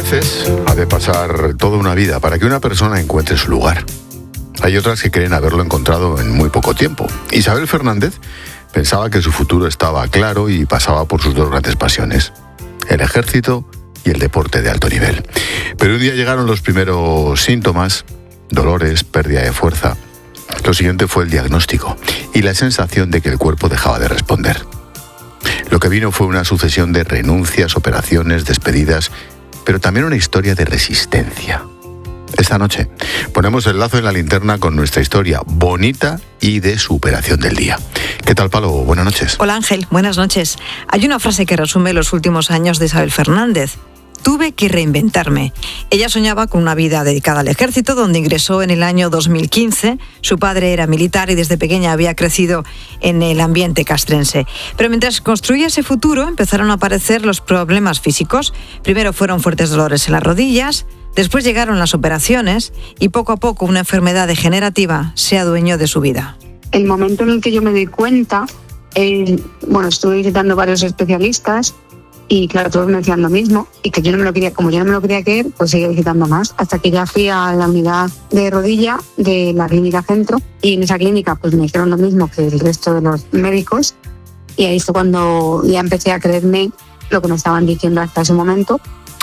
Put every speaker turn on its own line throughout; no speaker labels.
veces ha de pasar toda una vida para que una persona encuentre su lugar. Hay otras que creen haberlo encontrado en muy poco tiempo. Isabel Fernández pensaba que su futuro estaba claro y pasaba por sus dos grandes pasiones: el ejército y el deporte de alto nivel. Pero un día llegaron los primeros síntomas, dolores, pérdida de fuerza. Lo siguiente fue el diagnóstico y la sensación de que el cuerpo dejaba de responder. Lo que vino fue una sucesión de renuncias, operaciones, despedidas, pero también una historia de resistencia. Esta noche ponemos el lazo en la linterna con nuestra historia bonita y de superación del día. ¿Qué tal, Palo? Buenas noches.
Hola, Ángel. Buenas noches. Hay una frase que resume los últimos años de Isabel Fernández. Tuve que reinventarme. Ella soñaba con una vida dedicada al ejército, donde ingresó en el año 2015. Su padre era militar y desde pequeña había crecido en el ambiente castrense. Pero mientras construía ese futuro, empezaron a aparecer los problemas físicos. Primero fueron fuertes dolores en las rodillas, después llegaron las operaciones y poco a poco una enfermedad degenerativa se adueñó de su vida.
El momento en el que yo me di cuenta, estuve visitando varios especialistas y claro, todos me decían lo mismo y que yo no me lo quería, como yo no me lo quería creer, pues seguía visitando más, hasta que ya fui a la unidad de rodilla de la clínica Centro y en esa clínica pues me dijeron lo mismo que el resto de los médicos y ahí fue cuando ya empecé a creerme lo que me estaban diciendo hasta ese momento.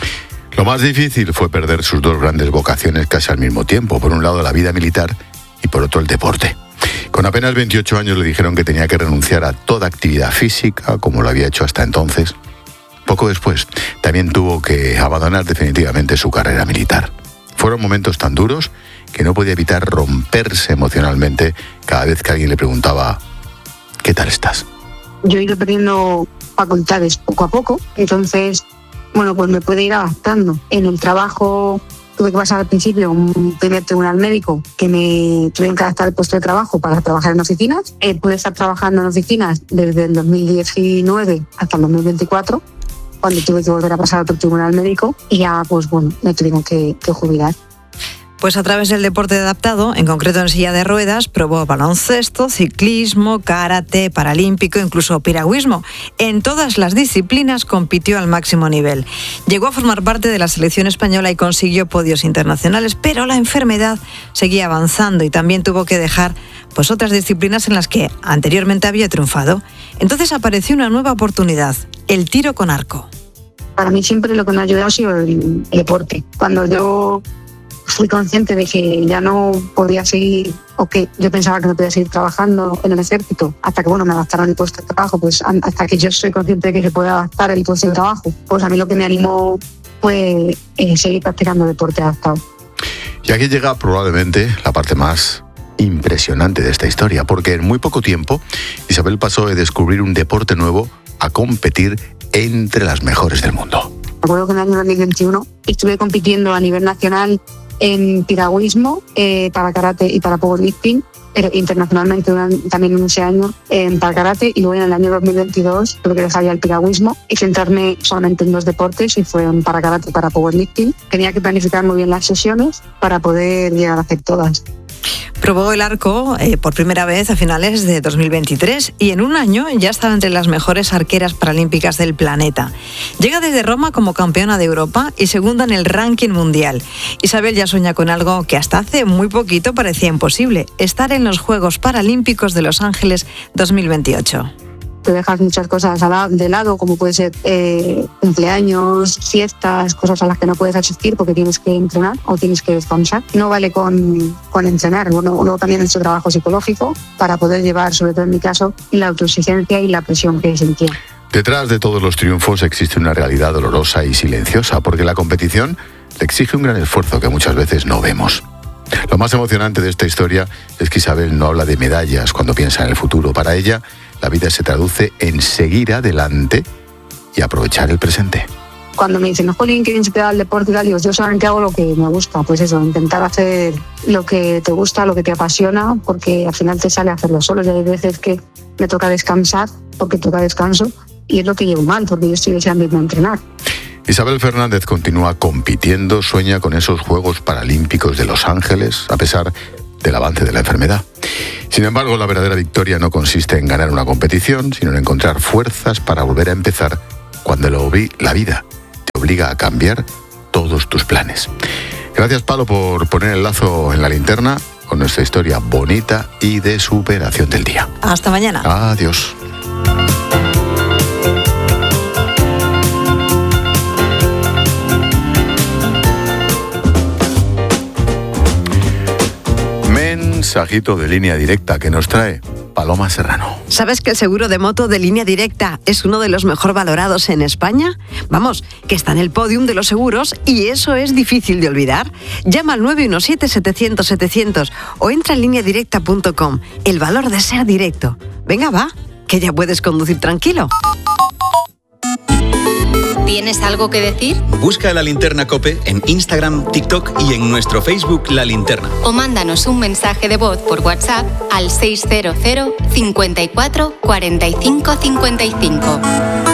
Lo más difícil fue perder sus dos grandes vocaciones casi al mismo tiempo, por un lado la vida militar y por otro el deporte. Con apenas 28 años le dijeron que tenía que renunciar a toda actividad física, como lo había hecho hasta entonces. Poco después, también tuvo que abandonar definitivamente su carrera militar. Fueron momentos tan duros que no podía evitar romperse emocionalmente cada vez que alguien le preguntaba: ¿qué tal estás?
Yo he ido perdiendo facultades poco a poco, entonces, pues me pude ir adaptando. En el trabajo tuve que pasar al principio un primer tribunal médico que me tuve que adaptar el puesto de trabajo para trabajar en oficinas. Pude estar trabajando en oficinas desde el 2019 hasta el 2024. Cuando tuve que volver a pasar a otro tribunal médico y ya, me tuvieron que jubilar.
Pues a través del deporte adaptado, en concreto en silla de ruedas, probó baloncesto, ciclismo, karate, paralímpico, incluso piragüismo. En todas las disciplinas compitió al máximo nivel. Llegó a formar parte de la selección española y consiguió podios internacionales, pero la enfermedad seguía avanzando y también tuvo que dejar otras disciplinas en las que anteriormente había triunfado. Entonces apareció una nueva oportunidad, el tiro con arco.
Para mí siempre lo que me ha ayudado ha sido el deporte. Cuando yo fui consciente de que ya no podía seguir, o que yo pensaba que no podía seguir trabajando en el ejército, hasta que me adaptaron el puesto de trabajo, hasta que yo soy consciente de que se puede adaptar el puesto de trabajo, a mí lo que me animó fue seguir practicando deporte adaptado.
Y aquí llega probablemente la parte más impresionante de esta historia, porque en muy poco tiempo Isabel pasó de descubrir un deporte nuevo a competir entre las mejores del mundo.
Me acuerdo que en el año 2021 estuve compitiendo a nivel nacional en piragüismo, para karate y para powerlifting, pero internacionalmente también en ese año para karate, y luego en el año 2022 tuve que dejar ya el piragüismo y centrarme solamente en dos deportes, y fue para karate y para powerlifting. Tenía que planificar muy bien las sesiones para poder llegar a hacer todas.
Probó el arco por primera vez a finales de 2023 y en un año ya estaba entre las mejores arqueras paralímpicas del planeta. Llega desde Roma como campeona de Europa y segunda en el ranking mundial. Isabel ya sueña con algo que hasta hace muy poquito parecía imposible: estar en los Juegos Paralímpicos de Los Ángeles 2028.
Te dejas muchas cosas de lado, como puede ser cumpleaños, fiestas, cosas a las que no puedes asistir porque tienes que entrenar o tienes que descansar. No vale con entrenar, luego también he hecho trabajo psicológico para poder llevar, sobre todo en mi caso, la autoexigencia y la presión que sentía.
Detrás de todos los triunfos existe una realidad dolorosa y silenciosa, porque la competición le exige un gran esfuerzo que muchas veces no vemos. Lo más emocionante de esta historia es que Isabel no habla de medallas cuando piensa en el futuro. Para ella, la vida se traduce en seguir adelante y aprovechar el presente.
Cuando me dicen, jolín, qué bien se te da el deporte y tal, digo, yo solamente hago lo que me gusta. Pues eso, intentar hacer lo que te gusta, lo que te apasiona, porque al final te sale a hacerlo solo. Y hay veces que me toca descansar porque toca descanso y es lo que llevo mal, porque yo estoy deseando irme a entrenar.
Isabel Fernández continúa compitiendo, sueña con esos Juegos Paralímpicos de Los Ángeles, a pesar del avance de la enfermedad. Sin embargo, la verdadera victoria no consiste en ganar una competición, sino en encontrar fuerzas para volver a empezar cuando la vida te obliga a cambiar todos tus planes. Gracias, Palo, por poner el lazo en la linterna con nuestra historia bonita y de superación del día.
Hasta mañana.
Adiós. Mensajito de Línea Directa que nos trae Paloma Serrano.
¿Sabes que el seguro de moto de Línea Directa es uno de los mejor valorados en España? Vamos, que está en el podium de los seguros y eso es difícil de olvidar. Llama al 917-700-700 o entra en lineadirecta.com. El valor de ser directo. Venga, va, que ya puedes conducir tranquilo.
¿Tienes algo que decir?
Busca La Linterna COPE en Instagram, TikTok y en nuestro Facebook La Linterna.
O mándanos un mensaje de voz por WhatsApp al 600 54 45 55.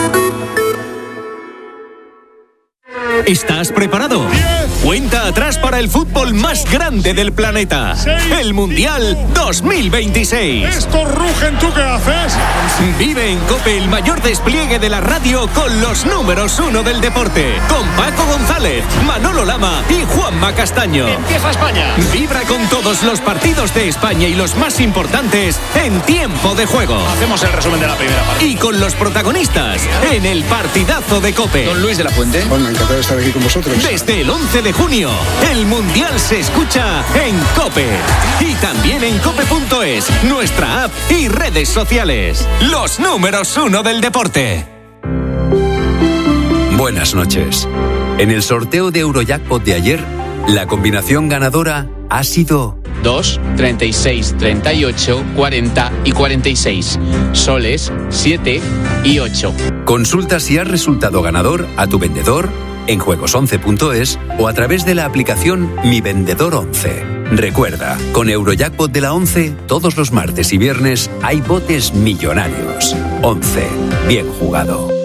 ¿Estás preparado?
10,
Cuenta atrás para el fútbol más grande del planeta.
6,
El Mundial 2026.
Estos rugen, ¿tú qué haces?
Vive en COPE el mayor despliegue de la radio con los números 1 del deporte. Con Paco González, Manolo Lama y Juanma Castaño.
Empieza España.
Vibra con todos los partidos de España y los más importantes en tiempo de juego.
Hacemos el resumen de la primera parte.
Y con los protagonistas en el partidazo de COPE.
Don Luis de la Fuente.
Bueno, encantado de estar aquí con vosotros.
Desde el 11 de junio, el Mundial se escucha en COPE. Y también en cope.es, nuestra app y redes sociales. Los números 1 del deporte.
Buenas noches. En el sorteo de Eurojackpot de ayer, la combinación ganadora ha sido
2, 36, 38, 40 y 46. Soles, 7 y 8.
Consulta si has resultado ganador a tu vendedor en juegos11.es o a través de la aplicación Mi Vendedor 11. Recuerda, con Eurojackpot de la 11, todos los martes y viernes hay botes millonarios. 11. Bien jugado.